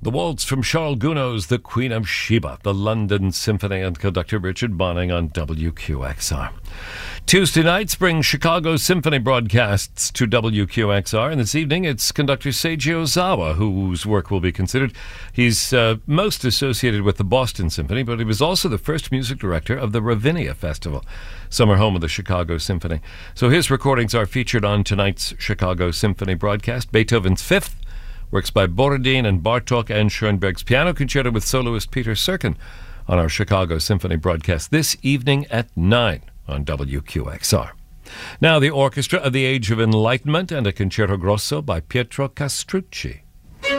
The waltz from Charles Gounod's The Queen of Sheba, the London Symphony, and conductor Richard Bonning on WQXR. Tuesday nights bring Chicago Symphony broadcasts to WQXR, and this evening it's conductor Seiji Ozawa whose work will be considered. He's most associated with the Boston Symphony, but he was also the first music director of the Ravinia Festival, summer home of the Chicago Symphony. So his recordings are featured on tonight's Chicago Symphony broadcast. Beethoven's Fifth, works by Borodin and Bartók, and Schoenberg's Piano Concerto with soloist Peter Serkin on our Chicago Symphony broadcast this evening at 9 on WQXR. Now the Orchestra of the Age of Enlightenment and a Concerto Grosso by Pietro Castrucci.